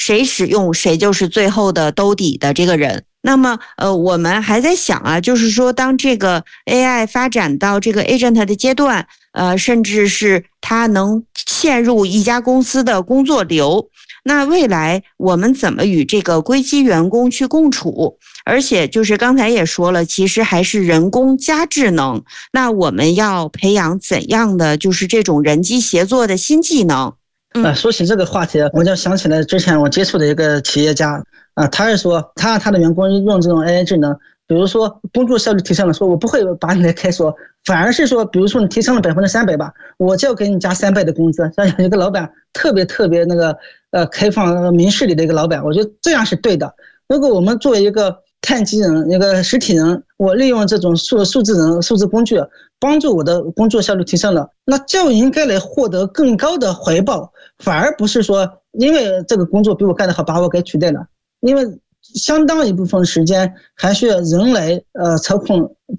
谁使用谁就是最后的兜底的这个人。那么我们还在想啊，就是说当这个 AI 发展到这个 agent 的阶段，甚至是它能嵌入一家公司的工作流，那未来我们怎么与这个硅基员工去共处？而且就是刚才也说了，其实还是人工加智能，那我们要培养怎样的就是这种人机协作的新技能？ 说起这个话题，我就想起来之前我接触的一个企业家他是说他的员工用这种 AI 智能，比如说工作效率提升了，说我不会把你来开锁，反而是说比如说你提升了300%吧，我就要给你加300的工资。像有一个老板特别那个开放明事理的一个老板，我觉得这样是对的。如果我们作为一个碳基人，一个实体人，我利用这种数字工具帮助我的工作效率提升了，那就应该来获得更高的回报，反而不是说因为这个工作比我干得好把我给取代了。因为相当一部分时间还需要人来操控